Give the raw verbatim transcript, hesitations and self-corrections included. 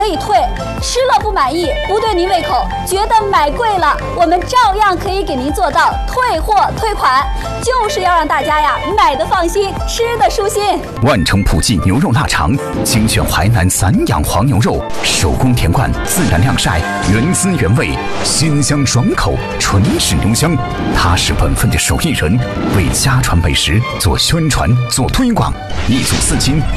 可以退，吃了不满意，不对您胃口，觉得买贵了，我们照样可以给您做到退货退款，就是要让大家呀买的放心，吃的舒心。 万城普济牛肉腊肠，精选淮南散养黄牛肉，手工田灌，自然晾晒，原汁原味，鲜香爽口，纯是牛香。他是本分的手艺人，为家传美食做宣传做推广，一组四斤